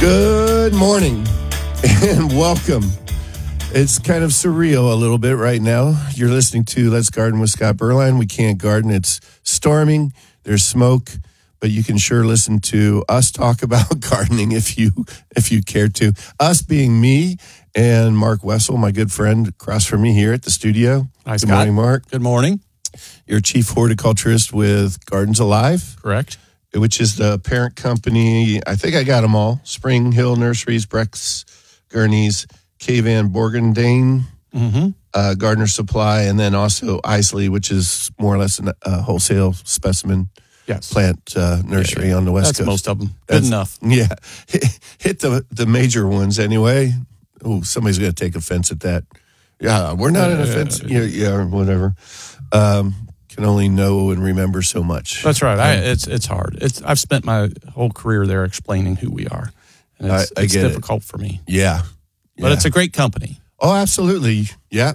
Good morning and welcome. It's kind of surreal a little bit right now. You're listening to Let's Garden with Scott Berline. We can't garden. It's storming. There's smoke, but you can sure listen to us talk about gardening if you care to. Us being me and Mark Wessel, my good friend across from me here at the studio. Hi, Good Scott. morning, Mark. Good morning. You're chief horticulturist with Gardens Alive. Correct. Which is the parent company. I think I got them all. Spring Hill Nurseries, Brex, Gurney's, K. Van Borgendane, Gardener Supply, and then also Isley, which is more or less a wholesale specimen plant nursery on the West Coast. That's most of them. Good enough. Yeah. Hit the major ones anyway. Oh, somebody's going to take offense at that. Yeah, we're not an offense. Yeah, whatever. Can only know and remember so much. That's right. It's hard. I've spent my whole career there explaining who we are. And it's difficult for me. Yeah. But it's a great company. Oh, absolutely. Yep.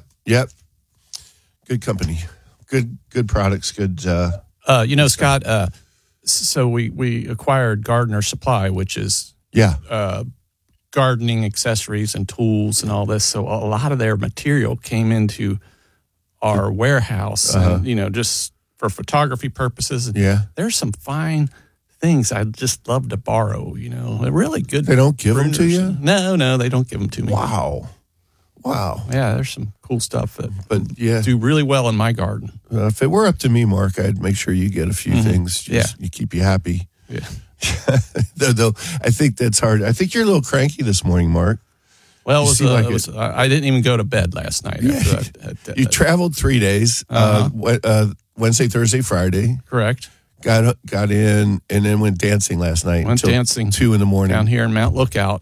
Good company. Good products. Good. Scott, so we acquired Gardener Supply, which is gardening accessories and tools and all this. So a lot of their material came into our warehouse, and, just for photography purposes. Yeah. There's some fine things I'd just love to borrow, really good. They don't give them to you? No, they don't give them to me. Wow. Yeah, there's some cool stuff that do really well in my garden. If it were up to me, Mark, I'd make sure you get a few things. You keep you happy. Yeah. Though I think that's hard. I think you're a little cranky this morning, Mark. Well, I didn't even go to bed last night. Yeah. You traveled 3 days, Wednesday, Thursday, Friday. Correct. Got in and then went dancing last night. Went dancing 2 a.m. down here in Mount Lookout.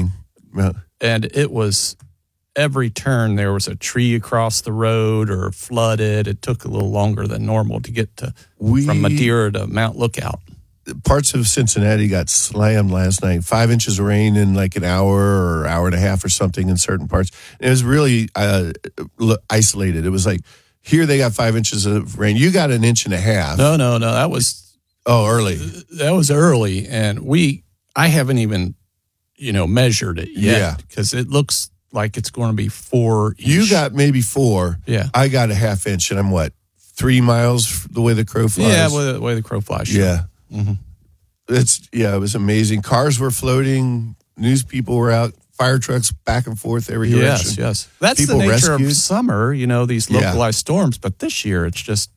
And it was every turn there was a tree across the road or flooded. It took a little longer than normal to get from Madeira to Mount Lookout. Parts of Cincinnati got slammed last night. 5 inches of rain in like an hour or hour and a half or something in certain parts. It was really isolated. It was like, here they got 5 inches of rain. You got an inch and a half. No. That was early. That was early, and I haven't even measured it yet because it looks like it's going to be 4. You got maybe 4. Yeah. I got a half inch, and I'm 3 miles the way the crow flies. Yeah, the way the crow flies. Sure. Yeah. Mm-hmm. It was amazing. Cars were floating. News people were out. Fire trucks back and forth every direction. Yes. That's people the nature of summer, these localized storms. But this year, it's just,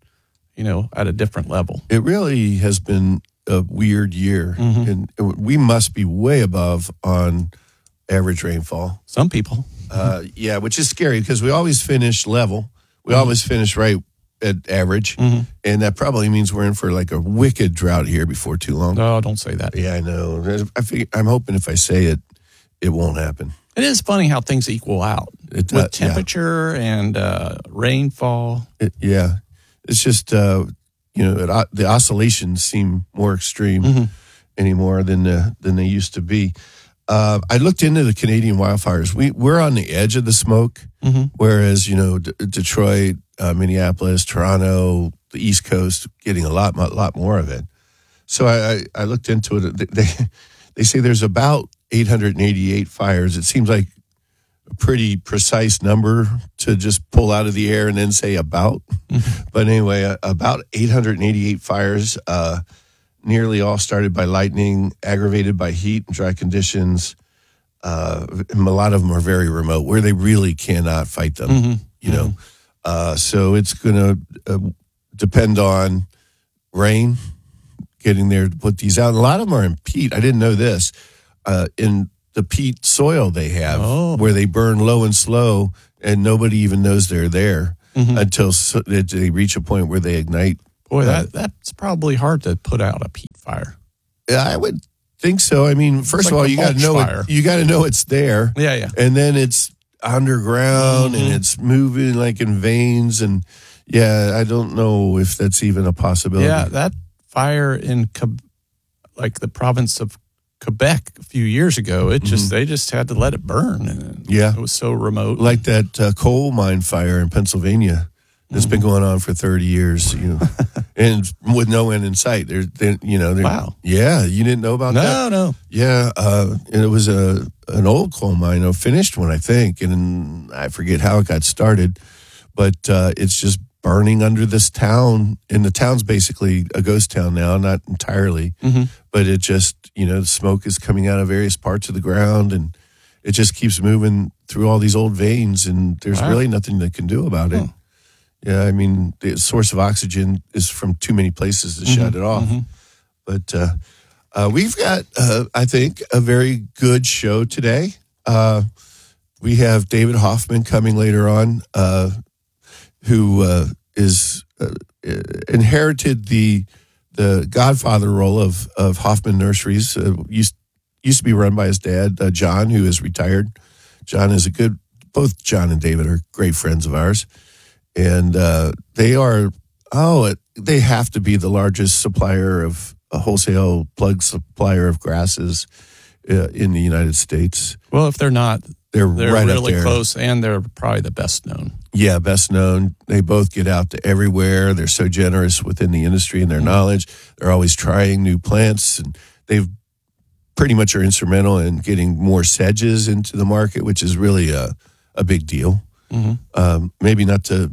at a different level. It really has been a weird year. And we must be way above on average rainfall. Some people. Which is scary because we always finish level. We always finish right at average. And that probably means we're in for like a wicked drought here before too long. No, don't say that. Yeah, I know. I'm hoping if I say it, it won't happen. It is funny how things equal out with temperature and rainfall. It's just, the oscillations seem more extreme anymore than they used to be. I looked into the Canadian wildfires. We're on the edge of the smoke, whereas, Detroit, Minneapolis, Toronto, the East Coast, getting a lot more of it. So I looked into it. They say there's about 888 fires. It seems like a pretty precise number to just pull out of the air and then say about. But anyway, about 888 fires, nearly all started by lightning, aggravated by heat and dry conditions. A lot of them are very remote, where they really cannot fight them, So it's going to depend on rain, getting there to put these out. And a lot of them are in peat. I didn't know this. In the peat soil they have, where they burn low and slow, and nobody even knows they're there until they reach a point where they ignite. Boy, that's probably hard to put out a peat fire. I would think so. I mean, first of all, you got to know it. You got to know it's there. Yeah. And then it's underground and it's moving like in veins, and I don't know if that's even a possibility. Yeah, that fire in the province of Quebec a few years ago, they just had to let it burn. And it was so remote. Like that coal mine fire in Pennsylvania. It's been going on for 30 years, and with no end in sight. Wow. Yeah, you didn't know about that? No. Yeah, and it was an old coal mine, a finished one, I think, and I forget how it got started, but it's just burning under this town, and the town's basically a ghost town now, not entirely, but it just, the smoke is coming out of various parts of the ground, and it just keeps moving through all these old veins, and there's really nothing they can do about it. Yeah, I mean, the source of oxygen is from too many places to shut it off. But we've got, I think, a very good show today. We have David Hoffman coming later on, who is inherited the godfather role of Hoffman Nurseries. Used to be run by his dad, John, who is retired. John is both John and David are great friends of ours. And they have to be the largest supplier of a wholesale plug supplier of grasses in the United States. Well, if they're not, they're right really up there. close, and they're probably the best known. Yeah, best known. They both get out to everywhere. They're so generous within the industry and their knowledge. They're always trying new plants, and they've pretty much are instrumental in getting more sedges into the market, which is really a big deal. Maybe not to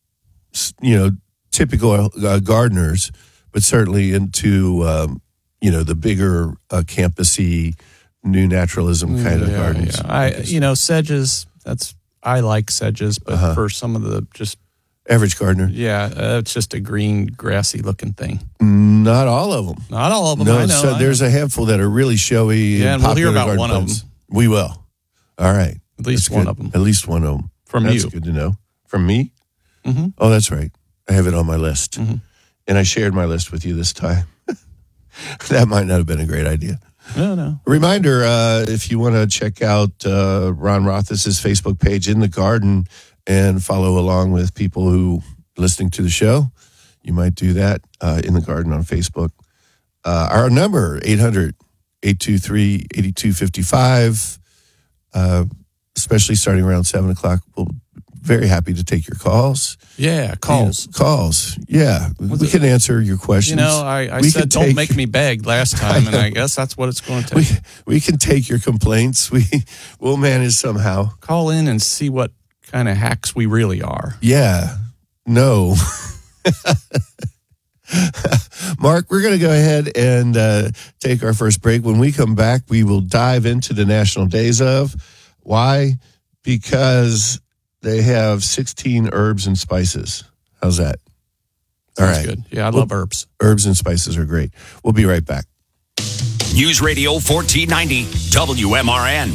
typical gardeners, but certainly into the bigger campusy new naturalism kind of gardens. Yeah. Sedges. I like sedges, but for some of the just average gardener, it's just a green, grassy looking thing. Not all of them. Not all of them. No, I know. There's a handful that are really showy. Yeah, and we'll hear about one of them. We will. All right. At least one of them. At least one of them. That's good to know. From me? Oh, that's right. I have it on my list. And I shared my list with you this time. That might not have been a great idea. No. Reminder, if you want to check out Ron Rothis' Facebook page, In the Garden, and follow along with people who listening to the show, you might do that, In the Garden on Facebook. Our number, 800-823-8255, especially starting around 7 o'clock. We'll be very happy to take your calls. Yeah, calls. Calls. Yeah. We can answer your questions. I said don't make me beg last time, and I guess that's what it's going to take. We can take your complaints. We'll manage somehow. Call in and see what kind of hacks we really are. Yeah. No. Mark, we're going to go ahead and take our first break. When we come back, we will dive into the National Days of. Why? Because they have 16 herbs and spices. How's that? All right. Good. Yeah, I love herbs. Herbs and spices are great. We'll be right back. News Radio 1490 WMRN.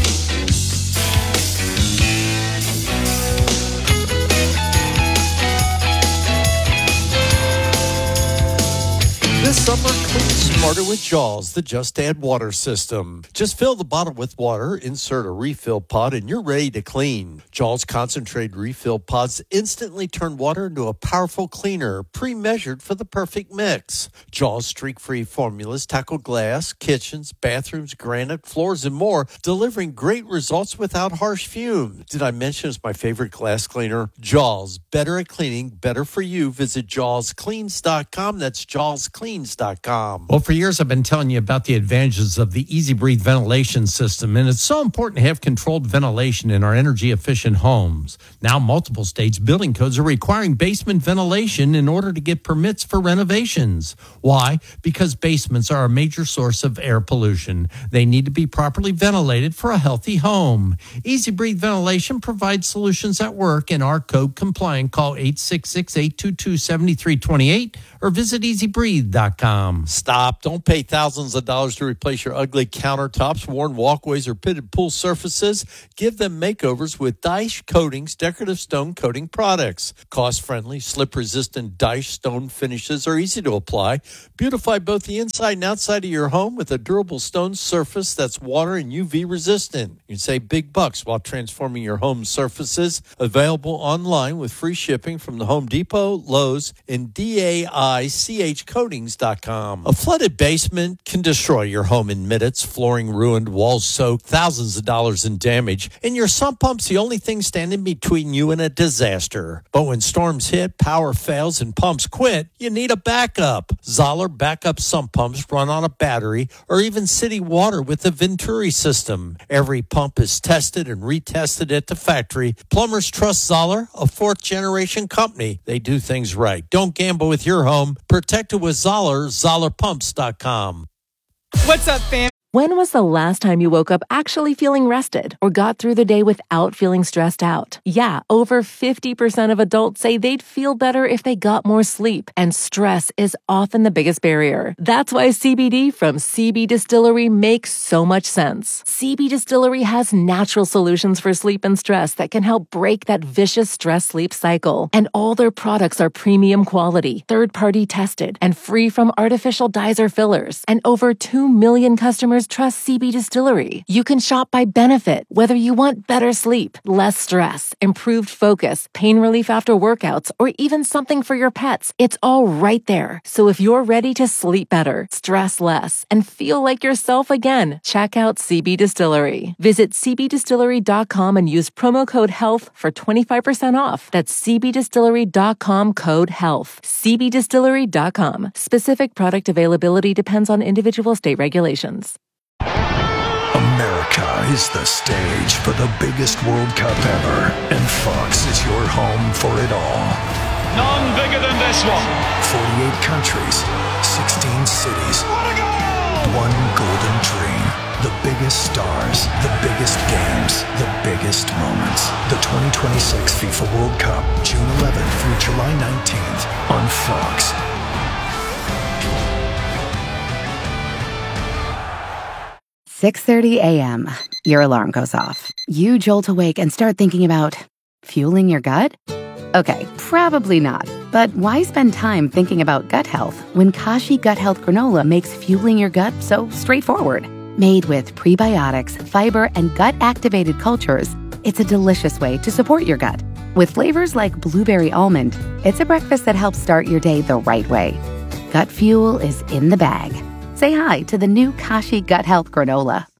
This summer, clean smarter with Jaws, the Just Add Water system. Just fill the bottle with water, insert a refill pod, and you're ready to clean. Jaws concentrated refill pods instantly turn water into a powerful cleaner, pre-measured for the perfect mix. Jaws streak-free formulas tackle glass, kitchens, bathrooms, granite, floors, and more, delivering great results without harsh fumes. Did I mention it's my favorite glass cleaner? Jaws, better at cleaning, better for you. Visit JawsCleans.com. That's JawsCleans.com. Well, for years I've been telling you about the advantages of the Easy Breathe ventilation system, and it's so important to have controlled ventilation in our energy-efficient homes. Now, multiple states' building codes are requiring basement ventilation in order to get permits for renovations. Why? Because basements are a major source of air pollution. They need to be properly ventilated for a healthy home. Easy Breathe ventilation provides solutions that work and are code compliant. Call 866-822-7328 or visit easybreathe.com. Stop. Don't pay thousands of dollars to replace your ugly countertops, worn walkways, or pitted pool surfaces. Give them makeovers with Dyche Coatings decorative stone coating products. Cost-friendly, slip-resistant Dyche stone finishes are easy to apply. Beautify both the inside and outside of your home with a durable stone surface that's water and UV resistant. You can save big bucks while transforming your home surfaces. Available online with free shipping from the Home Depot, Lowe's, and DAICHcoatings.com. ZollerPumps.com. A flooded basement can destroy your home in minutes. Flooring ruined, walls soaked, thousands of dollars in damage. And your sump pump's the only thing standing between you and a disaster. But when storms hit, power fails, and pumps quit, you need a backup. Zoller backup sump pumps run on a battery or even city water with the Venturi system. Every pump is tested and retested at the factory. Plumbers trust Zoller, a fourth-generation company. They do things right. Don't gamble with your home. Protect it with Zoller, ZollerPumps.com. What's up, fam? When was the last time you woke up actually feeling rested or got through the day without feeling stressed out? Yeah, over 50% of adults say they'd feel better if they got more sleep, and stress is often the biggest barrier. That's why CBD from CB Distillery makes so much sense. CB Distillery has natural solutions for sleep and stress that can help break that vicious stress-sleep cycle. And all their products are premium quality, third-party tested, and free from artificial dyes or fillers. And over 2 million customers trust CB Distillery. You can shop by benefit, whether you want better sleep, less stress, improved focus, pain relief after workouts, or even something for your pets. It's all right there. So if you're ready to sleep better, stress less, and feel like yourself again, check out CB Distillery. Visit cbdistillery.com and use promo code HEALTH for 25% off. That's cbdistillery.com, code HEALTH. cbdistillery.com. Specific product availability depends on individual state regulations. America is the stage for the biggest World Cup ever, and Fox is your home for it all. None bigger than this one. 48 countries, 16 cities. What a goal! One golden dream. The biggest stars, the biggest games, the biggest moments. The 2026 FIFA World Cup, June 11th through July 19th on Fox. 6:30 a.m. Your alarm goes off. You jolt awake and start thinking about fueling your gut? Okay, probably not. But why spend time thinking about gut health when Kashi Gut Health Granola makes fueling your gut so straightforward? Made with prebiotics, fiber, and gut-activated cultures, it's a delicious way to support your gut. With flavors like blueberry almond, it's a breakfast that helps start your day the right way. Gut fuel is in the bag. Say hi to the new Kashi Gut Health Granola.